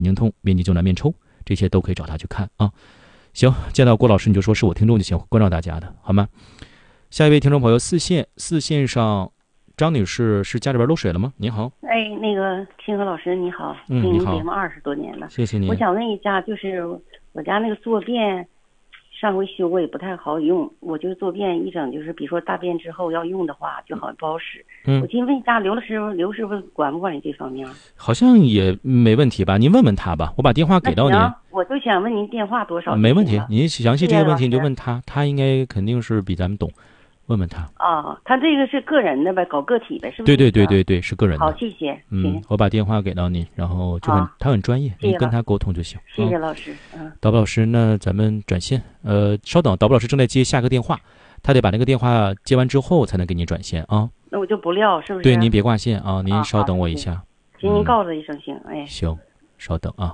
经痛、面筋救难面抽，这些都可以找他去看啊。行，见到郭老师你就说是我听众就行，关照大家的好吗？下一位听众朋友四线上张女士是家里边漏水了吗？您好。 哎，那个清河老师你好，听您节目20多年了， 谢谢您。 我想问一下，就是我家那个坐便，上回修过也不太好用，我就坐便一整就是比如说大便之后要用的话就好不好使。我今天问一下刘师傅管不管你这方面？好像也没问题吧，您问问他吧，我把电话给到您。 我就想问您电话多少？ 没问题，您详细这些问题你就问他，他应该肯定是比咱们懂。问问他他这个是个人的呗，搞个体呗，是不是？ 对，是个人的。 好，谢谢。 我把电话给到你，然后就他很专业，你跟他沟通就行。 谢谢老师。 导播老师，那咱们转线。稍等，导播老师正在接下个电话，他得把那个电话接完之后才能给你转线啊。 那我就不撂，是不是？ 对，您别挂线啊，您稍等我一下。 行，您告诉一声行。哎， 行，稍等啊。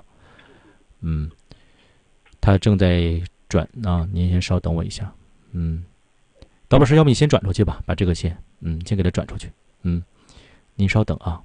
他正在转啊，您先稍等我一下。导播老师，要不你先转出去吧，把这个线，先给他转出去。您稍等啊。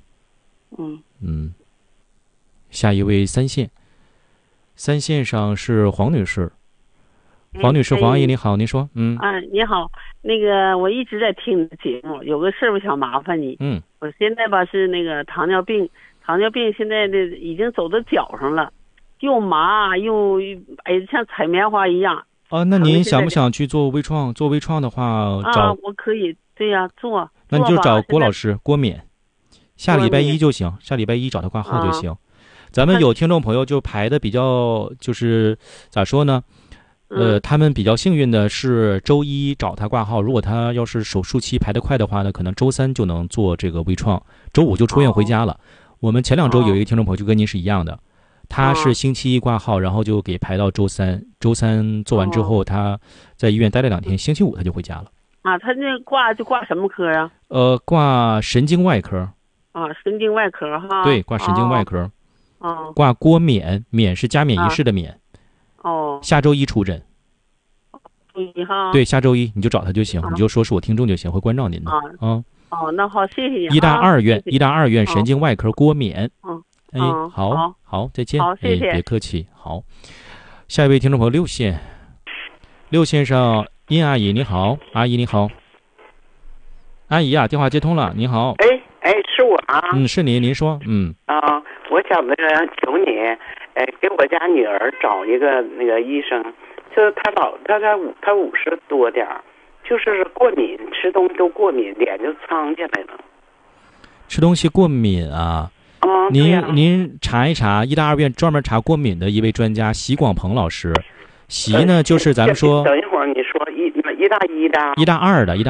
下一位三线上是黄女士。黄女士，黄阿姨你好，您说。 你好，那个我一直在听你的节目，有个事儿我想麻烦你。我现在吧是那个糖尿病现在的已经走到脚上了，又麻又像采棉花一样。 那您想不想去做微创？做微创的话， 我可以，对呀，做。 那你就找郭老师，郭冕，下礼拜一就行，下礼拜一找他挂号就行。咱们有听众朋友就排的比较，就是咋说呢？他们比较幸运的是周一找他挂号，如果他要是手术期排得快的话呢，可能周三就能做这个微创，周五就出院回家了。我们前2周有一个听众朋友就跟您是一样的。他是星期一挂号，然后就给排到周三做完之后，他在医院待了2天，星期5他就回家了。 他那挂什么科啊？ 挂神经外科。 神经外科哈。 对，挂神经外科。挂郭冕，冕是加冕仪式的冕。下周一出诊。对，下周一你就找他就行，你就说是我听众就行，会关照您的。 那好，谢谢你。 医大二院神经外科郭冕。好，再见。 好，谢谢。 别客气。好，下一位听众朋友6线上殷阿姨你好，阿姨你好。阿姨啊，电话接通了，你好。 是我啊。 是您说。 我想求你，给我家女儿找一个那个医生，就是她50多点儿，就是过敏，吃东西都过敏，脸就苍起来了。 吃东西过敏啊？您查一查医大二院专门查过敏的一位专家席广鹏老师。席呢就是咱们说。 等一会儿你说医大1的。 医大2的。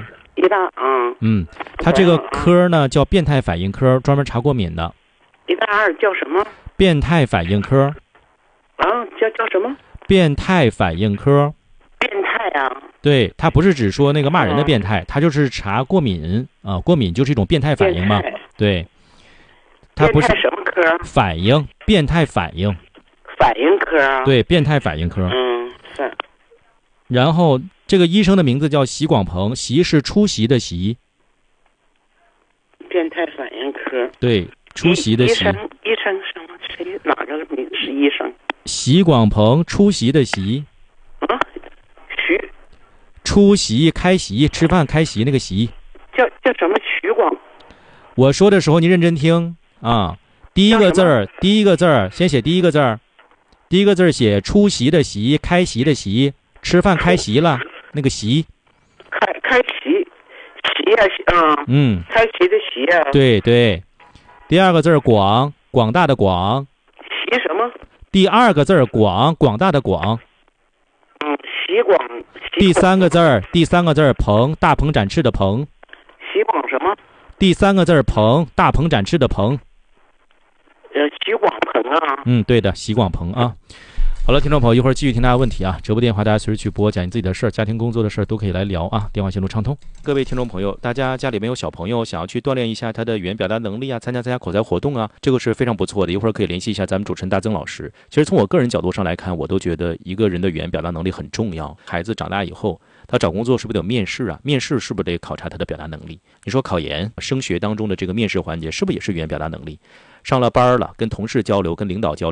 他这个科呢叫变态反应科，专门查过敏的。 医大2叫什么？ 变态反应科。 叫什么？ 变态反应科。 变态啊？ 对，他不是只说那个骂人的变态，他就是查过敏啊，过敏就是一种变态反应嘛。对。他不是什么科？ 反应，变态反应。 反应科。 对，变态反应科。 是。 然后这个医生的名字叫席广鹏，席是出席的席。 变态反应科。 对，出席的席。 医生什么？谁？哪个名是医生？ 席广鹏，出席的席。出席开席，吃饭开席那个席。 叫什么？徐广。 我说的时候你认真听啊。第一个字儿先写第一个字儿。第一个字写出席的席，开席的席，吃饭开席了那个席。 开席啊。开席的席啊。 对。第2个字广大的广。 席什么？ 第2个字广大的广。 席广。 第3个字鹏，大鹏展翅的鹏。 席广什么？ 第3个字鹏，大鹏展翅的鹏。 席广鹏啊。 对的，席广鹏啊。好了，听众朋友，一会儿继续听大家问题啊。直播电话大家随时去拨，讲你自己的事儿，家庭工作的事儿都可以来聊啊。电话线路畅通。各位听众朋友，大家家里面有小朋友，想要去锻炼一下他的语言表达能力啊，参加口才活动啊，这个是非常不错的。一会儿可以联系一下咱们主持人大曾老师。其实从我个人角度上来看，我都觉得一个人的语言表达能力很重要。孩子长大以后，他找工作是不是得有面试啊？面试是不是得考察他的表达能力？你说考研升学当中的这个面试环节，是不是也是语言表达能力？ 上了班了，跟同事交流，跟领导交流。